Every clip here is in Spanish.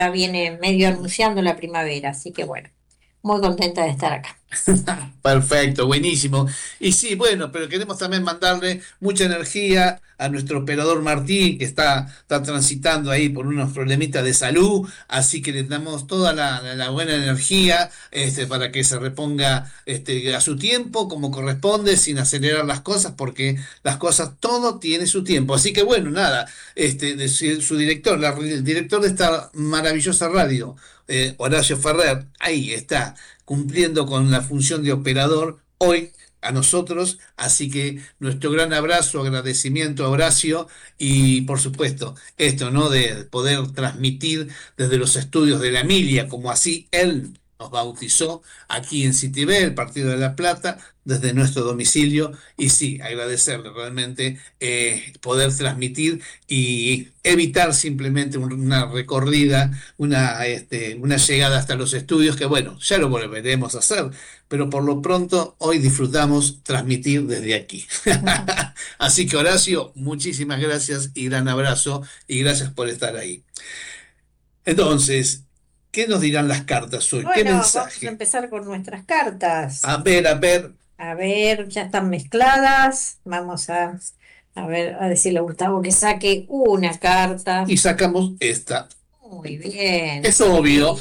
ya viene medio anunciando la primavera, así que bueno, muy contenta de estar acá. Perfecto, buenísimo. Y sí, bueno, pero queremos también mandarle mucha energía a nuestro operador Martín, que está transitando ahí por unos problemitas de salud, así que le damos toda la buena energía para que se reponga a su tiempo, como corresponde, sin acelerar las cosas, porque las cosas, todo tiene su tiempo. Así que bueno, nada, su director, el director de esta maravillosa radio, Horacio Ferrer, ahí está cumpliendo con la función de operador hoy a nosotros, así que nuestro gran abrazo, agradecimiento a Horacio y por supuesto esto, ¿no? De poder transmitir desde los estudios de la Emilia, como así él nos bautizó aquí en Citibé, el Partido de la Plata, desde nuestro domicilio y sí, agradecerle realmente poder transmitir y evitar simplemente una recorrida una llegada hasta los estudios, que bueno, ya lo volveremos a hacer, pero por lo pronto hoy disfrutamos transmitir desde aquí. Así que Horacio, muchísimas gracias y gran abrazo y gracias por estar ahí. Entonces, ¿qué nos dirán las cartas hoy? ¿Qué Bueno, vamos a mensaje? empezar con nuestras cartas. A ver, A ver, ya están mezcladas. Vamos a ver, a decirle a Gustavo que saque una carta. y sacamos esta. Muy bien. Es obvio.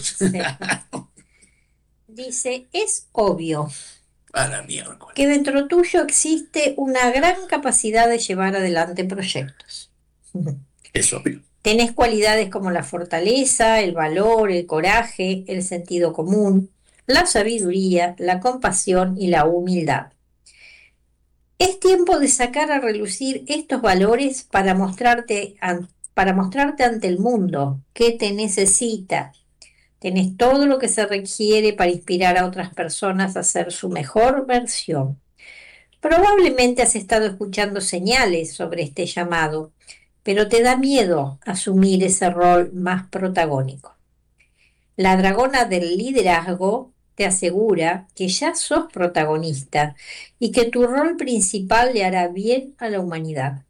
Dice, es obvio A la miércoles. que dentro tuyo existe una gran capacidad de llevar adelante proyectos. Es obvio. Tenés cualidades como la fortaleza, el valor, el coraje, el sentido común, la sabiduría, la compasión y la humildad. Es tiempo de sacar a relucir estos valores para mostrarte ante el mundo que te necesita. Tenés todo lo que se requiere para inspirar a otras personas a ser su mejor versión. Probablemente has estado escuchando señales sobre este llamado, pero te da miedo asumir ese rol más protagónico. La dragona del liderazgo te asegura que ya sos protagonista y que tu rol principal le hará bien a la humanidad.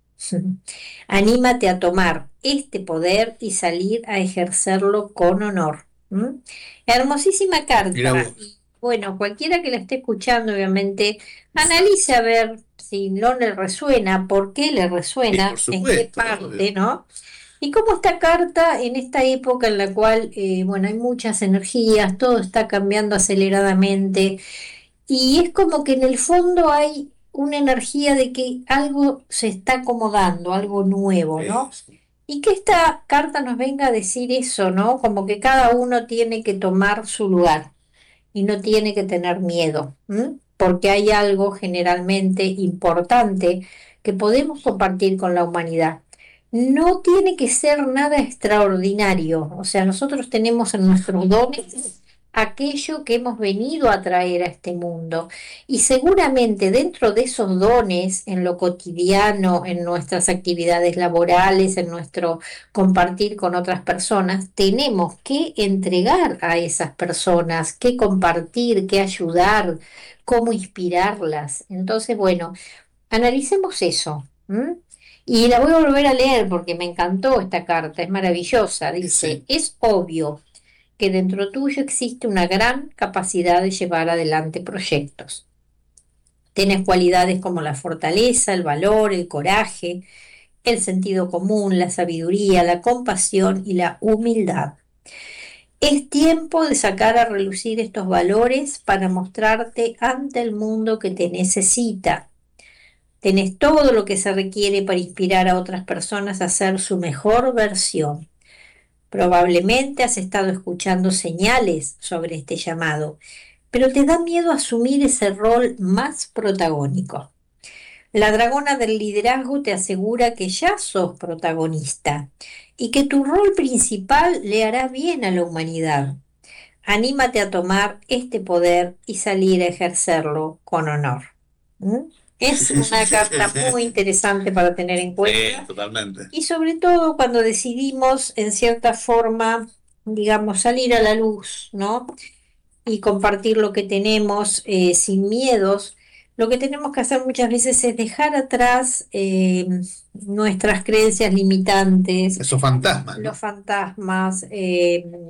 Anímate a tomar este poder y salir a ejercerlo con honor. ¿Mm? Hermosísima Mira carta. vos. Y bueno, cualquiera que la esté escuchando, obviamente, analice a ver si no le resuena, por qué le Y por resuena, en qué supuesto, parte, obvio. ¿no? Y cómo esta carta en esta época en la cual, bueno, hay muchas energías, todo está cambiando aceleradamente y es como que en el fondo hay una energía de que algo se está acomodando, algo nuevo, ¿no? Es- Y que esta carta nos venga a decir eso, ¿no? Como que cada uno tiene que tomar su lugar y no tiene que tener miedo, ¿m? Porque hay algo generalmente importante que podemos compartir con la humanidad. No tiene que ser nada extraordinario, o sea, nosotros tenemos en nuestros dones aquello que hemos venido a traer a este mundo y seguramente dentro de esos dones, en lo cotidiano, en nuestras actividades laborales, en nuestro compartir con otras personas, tenemos que entregar a esas personas, que compartir, que ayudar, cómo inspirarlas. Entonces, bueno, analicemos eso. ¿M? Y la voy a volver a leer porque me encantó esta carta, es maravillosa. Dice, sí. es obvio que dentro tuyo existe una gran capacidad de llevar adelante proyectos. Tienes cualidades como la fortaleza, el valor, el coraje, el sentido común, la sabiduría, la compasión y la humildad. Es tiempo de sacar a relucir estos valores para mostrarte ante el mundo que te necesita. Tenés todo lo que se requiere para inspirar a otras personas a ser su mejor versión. Probablemente has estado escuchando señales sobre este llamado, pero te da miedo asumir ese rol más protagónico. La dragona del liderazgo te asegura que ya sos protagonista y que tu rol principal le hará bien a la humanidad. Anímate a tomar este poder y salir a ejercerlo con honor. ¿Mm? Es una carta muy interesante para tener en Sí, cuenta totalmente. y sobre todo cuando decidimos en cierta forma, digamos, salir a la luz, ¿no? Y compartir lo que tenemos sin miedos. Lo que tenemos que hacer muchas veces es dejar atrás nuestras creencias limitantes, Esos fantasmas, los ¿no? fantasmas,